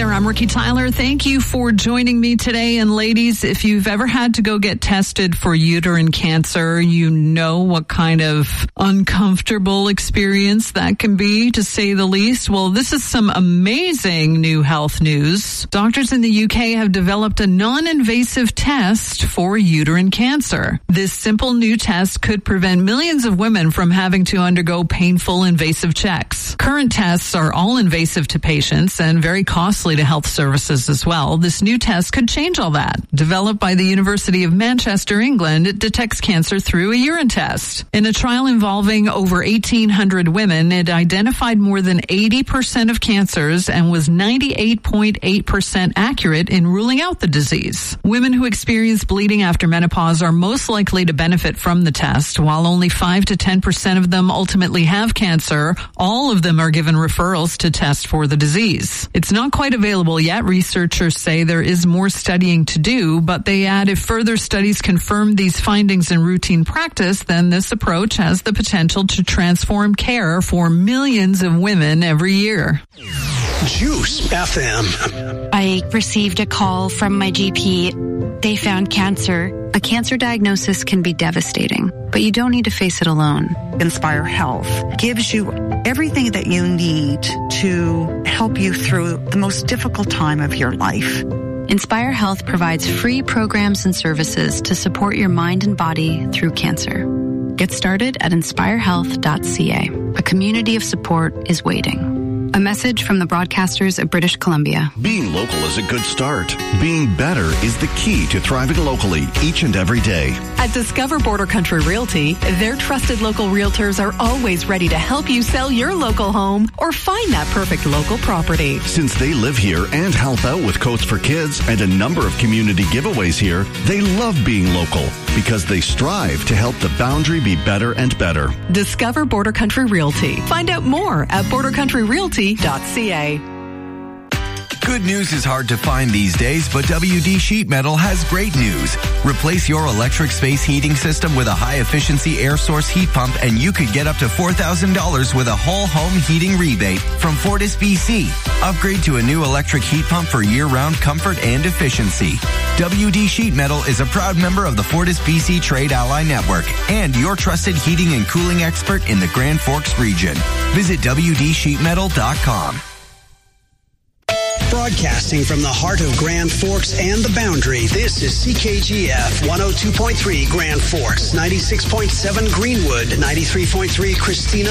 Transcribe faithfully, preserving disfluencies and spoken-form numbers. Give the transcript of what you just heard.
there. I'm Ricky Tyler. Thank you for joining me today. And ladies, if you've ever had to go get tested for uterine cancer, you know what kind of uncomfortable experience that can be, to say the least. Well, this is some amazing new health news. Doctors in the U K have developed a non-invasive test for uterine cancer. This simple new test could prevent millions of women from having to undergo painful invasive checks. Current tests are all invasive to patients and very costly to health services as well. This new test could change all that. Developed by the University of Manchester, England, it detects cancer through a urine test. In a trial involving over eighteen hundred women, it identified more than eighty percent of cancers and was ninety-eight point eight percent accurate in ruling out the disease. Women who experience bleeding after menopause are most likely to benefit from the test. While only five to ten percent of them ultimately have cancer, all of them are given referrals to test for the disease. It's not quite available yet. Researchers say there is more studying to do, but they add if further studies confirm these findings in routine practice, then this approach has the potential to transform care for millions of women every year. Juice F M. I received a call from my G P. They found cancer. A cancer diagnosis can be devastating, but you don't need to face it alone. Inspire Health gives you everything that you need to help you through the most difficult time of your life. Inspire Health provides free programs and services to support your mind and body through cancer. Get started at inspire health dot c a. A community of support is waiting. A message from the broadcasters of British Columbia. Being local is a good start. Being better is the key to thriving locally each and every day. At Discover Border Country Realty, their trusted local realtors are always ready to help you sell your local home or find that perfect local property. Since they live here and help out with Coats for Kids and a number of community giveaways here, they love being local because they strive to help the Boundary be better and better. Discover Border Country Realty. Find out more at border country realty dot c a. Good news is hard to find these days, but W D Sheet Metal has great news. Replace your electric space heating system with a high-efficiency air source heat pump, and you could get up to four thousand dollars with a whole home heating rebate from Fortis B C. Upgrade to a new electric heat pump for year-round comfort and efficiency. W D Sheet Metal is a proud member of the Fortis B C Trade Ally Network and your trusted heating and cooling expert in the Grand Forks region. Visit w d sheet metal dot com. Broadcasting from the heart of Grand Forks and the Boundary, this is C K G F one oh two point three Grand Forks, ninety-six point seven Greenwood, ninety-three point three Christina